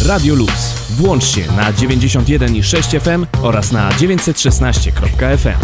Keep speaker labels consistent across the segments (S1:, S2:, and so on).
S1: Radio Luz. Włącz się na 91,6 FM oraz na 916.fm.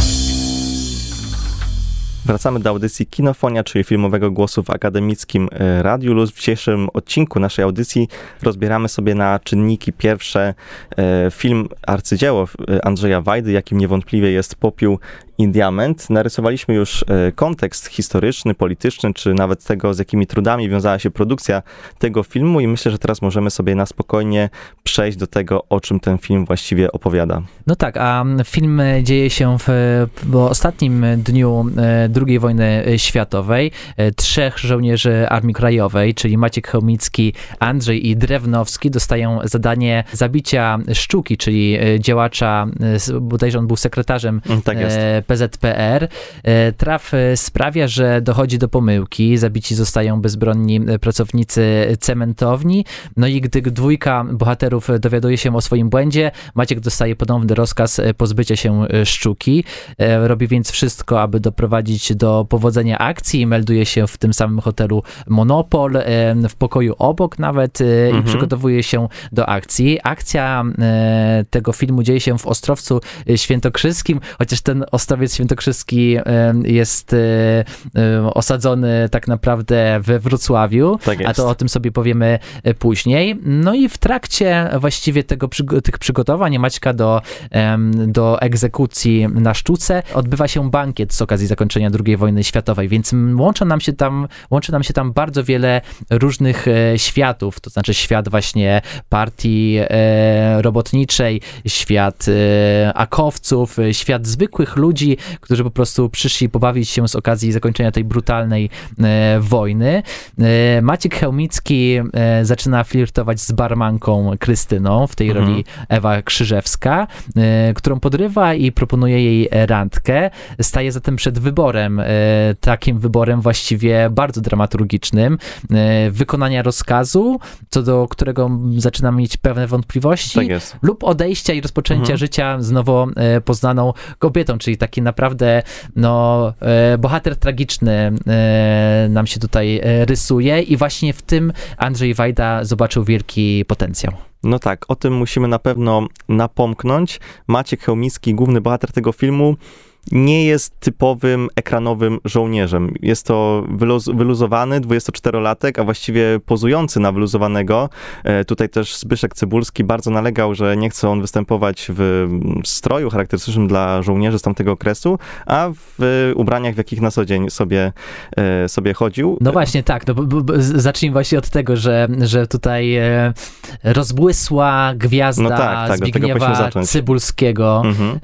S2: Wracamy do audycji Kinofonia, czyli filmowego głosu w akademickim Radiu Luz. W dzisiejszym odcinku naszej audycji rozbieramy sobie na czynniki pierwsze film arcydzieło Andrzeja Wajdy, jakim niewątpliwie jest Popiół i Diament. Narysowaliśmy już kontekst historyczny, polityczny, czy nawet tego, z jakimi trudami wiązała się produkcja tego filmu i myślę, że teraz możemy sobie na spokojnie przejść do tego, o czym ten film właściwie opowiada.
S3: No tak, a film dzieje się w ostatnim dniu II wojny światowej. 3 żołnierzy Armii Krajowej, czyli Maciek Chełmicki, Andrzej i Drewnowski, dostają zadanie zabicia Szczuki, czyli działacza, bodajże on był sekretarzem
S2: Tak jest.
S3: PZPR. Traf sprawia, że dochodzi do pomyłki. Zabici zostają bezbronni pracownicy cementowni. No i gdy dwójka bohaterów dowiaduje się o swoim błędzie, Maciek dostaje ponowny rozkaz pozbycia się Szczuki. Robi więc wszystko, aby doprowadzić do powodzenia akcji. Melduje się w tym samym hotelu Monopol, w pokoju obok nawet i przygotowuje się do akcji. Akcja tego filmu dzieje się w Ostrowcu Świętokrzyskim, chociaż ten Ostrowiec Świętokrzyski jest osadzony tak naprawdę we Wrocławiu,
S2: Tak jest.
S3: a to o tym sobie powiemy później. No i w trakcie właściwie tych przygotowań Maćka do egzekucji na Szczuce odbywa się bankiet z okazji zakończenia II wojny światowej, więc łączy nam się tam bardzo wiele różnych światów, to znaczy świat właśnie partii robotniczej, świat akowców, świat zwykłych ludzi, którzy po prostu przyszli pobawić się z okazji zakończenia tej brutalnej wojny. Maciek Chełmicki zaczyna flirtować z barmanką Krystyną, w tej roli Ewa Krzyżewska, którą podrywa i proponuje jej randkę. Staje zatem przed wyborem, takim wyborem właściwie bardzo dramaturgicznym, wykonania rozkazu, co do którego zaczyna mieć pewne wątpliwości,
S2: Tak jest.
S3: lub odejścia i rozpoczęcia życia z nowo poznaną kobietą, czyli taki naprawdę bohater tragiczny nam się tutaj rysuje i właśnie w tym Andrzej Wajda zobaczył wielki potencjał.
S2: No tak, o tym musimy na pewno napomknąć. Maciek Chełmicki, główny bohater tego filmu, nie jest typowym ekranowym żołnierzem. Jest to wyluzowany 24-latek, a właściwie pozujący na wyluzowanego. Tutaj też Zbyszek Cybulski bardzo nalegał, że nie chce on występować w stroju charakterystycznym dla żołnierzy z tamtego okresu, a w ubraniach, w jakich na co dzień sobie chodził.
S3: No właśnie, tak. Zacznijmy właśnie od tego, że tutaj rozbłysła gwiazda Zbigniewa Cybulskiego,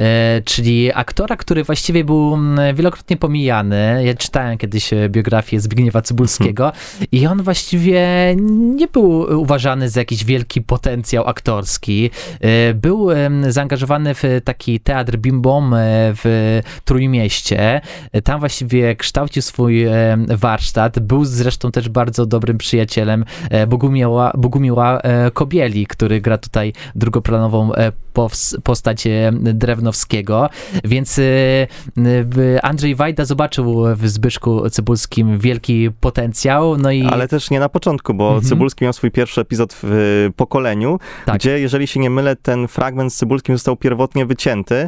S3: czyli aktora, który właściwie był wielokrotnie pomijany. Ja czytałem kiedyś biografię Zbigniewa Cybulskiego i on właściwie nie był uważany za jakiś wielki potencjał aktorski. Był zaangażowany w taki teatr Bim Bom w Trójmieście. Tam właściwie kształcił swój warsztat. Był zresztą też bardzo dobrym przyjacielem Bogumiła Kobieli, który gra tutaj drugoplanową postać Drewnowskiego. Więc Andrzej Wajda zobaczył w Zbyszku Cybulskim wielki potencjał. Ale
S2: też nie na początku, bo Cybulski miał swój pierwszy epizod w Pokoleniu, gdzie, jeżeli się nie mylę, ten fragment z Cybulskim został pierwotnie wycięty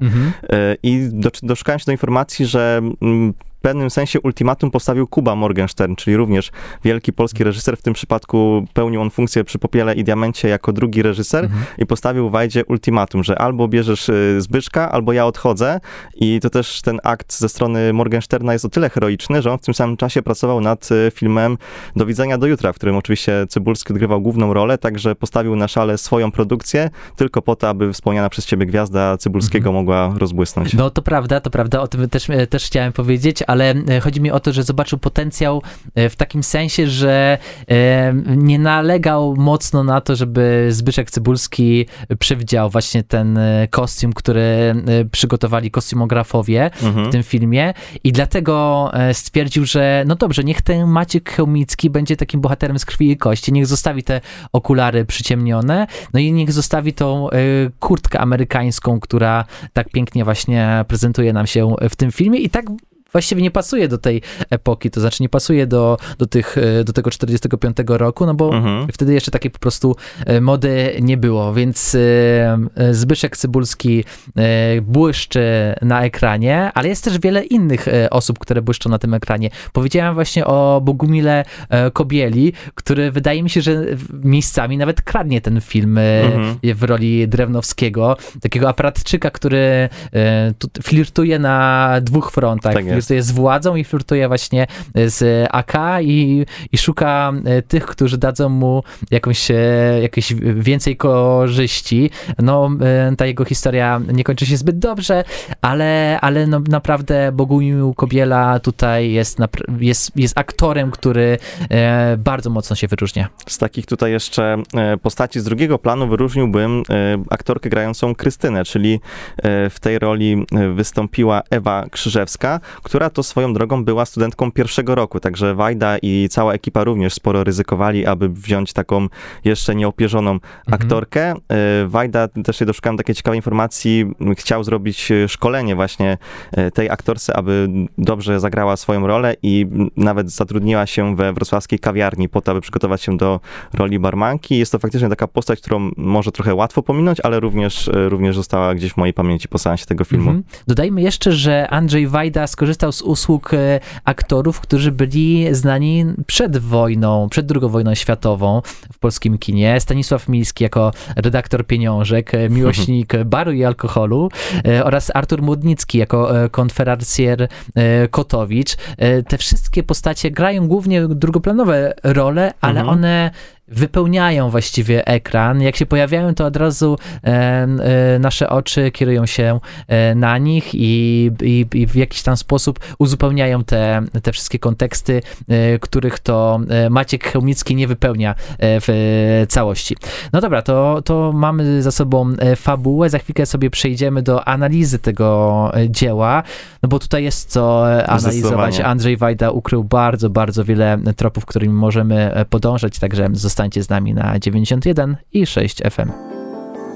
S2: i doszukałem się do informacji, że w pewnym sensie ultimatum postawił Kuba Morgenstern, czyli również wielki polski reżyser. W tym przypadku pełnił on funkcję przy Popiele i Diamencie jako drugi reżyser i postawił Wajdzie ultimatum, że albo bierzesz Zbyszka, albo ja odchodzę. I to też ten akt ze strony Morgensterna jest o tyle heroiczny, że on w tym samym czasie pracował nad filmem Do widzenia do jutra, w którym oczywiście Cybulski odgrywał główną rolę, także postawił na szale swoją produkcję, tylko po to, aby wspomniana przez ciebie gwiazda Cybulskiego mogła rozbłysnąć.
S3: No to prawda, o tym też chciałem powiedzieć, ale chodzi mi o to, że zobaczył potencjał w takim sensie, że nie nalegał mocno na to, żeby Zbyszek Cybulski przywdział właśnie ten kostium, który przygotowali kostiumografowie w tym filmie i dlatego stwierdził, że no dobrze, niech ten Maciek Chełmicki będzie takim bohaterem z krwi i kości, niech zostawi te okulary przyciemnione, no i niech zostawi tą kurtkę amerykańską, która tak pięknie właśnie prezentuje nam się w tym filmie i tak właściwie nie pasuje do tej epoki, to znaczy nie pasuje do tego 45 roku, no bo wtedy jeszcze takiej po prostu mody nie było, więc Zbyszek Cybulski błyszczy na ekranie, ale jest też wiele innych osób, które błyszczą na tym ekranie. Powiedziałem właśnie o Bogumile Kobieli, który wydaje mi się, że miejscami nawet kradnie ten film w roli Drewnowskiego, takiego aparatczyka, który flirtuje na dwóch frontach.
S2: Tak
S3: flirtuje z władzą i flirtuje właśnie z AK i szuka tych, którzy dadzą mu jakieś więcej korzyści. No, ta jego historia nie kończy się zbyt dobrze, ale no, naprawdę Bogumił Kobiela tutaj jest aktorem, który bardzo mocno się wyróżnia.
S2: Z takich tutaj jeszcze postaci z drugiego planu wyróżniłbym aktorkę grającą Krystynę, czyli w tej roli wystąpiła Ewa Krzyżewska, która to swoją drogą była studentką pierwszego roku, także Wajda i cała ekipa również sporo ryzykowali, aby wziąć taką jeszcze nieopierzoną aktorkę. Wajda, też się doszukałem takiej ciekawej informacji, chciał zrobić szkolenie właśnie tej aktorce, aby dobrze zagrała swoją rolę i nawet zatrudniła się we wrocławskiej kawiarni po to, aby przygotować się do roli barmanki. Jest to faktycznie taka postać, którą może trochę łatwo pominąć, ale również została gdzieś w mojej pamięci po seansie tego filmu.
S3: Dodajmy jeszcze, że Andrzej Wajda skorzystał z usług aktorów, którzy byli znani przed II wojną światową w polskim kinie. Stanisław Milski jako redaktor pieniążek, miłośnik baru i alkoholu oraz Artur Młodnicki jako konferencjer Kotowicz. Te wszystkie postacie grają głównie drugoplanowe role, ale one wypełniają właściwie ekran. Jak się pojawiają, to od razu nasze oczy kierują się na nich i w jakiś tam sposób uzupełniają te wszystkie konteksty, których to Maciek Chełmicki nie wypełnia w całości. No dobra, to mamy za sobą fabułę. Za chwilkę sobie przejdziemy do analizy tego dzieła, no bo tutaj jest co analizować. Andrzej Wajda ukrył bardzo, bardzo wiele tropów, którymi możemy podążać, także zostańcie z nami na 91 i 6 FM.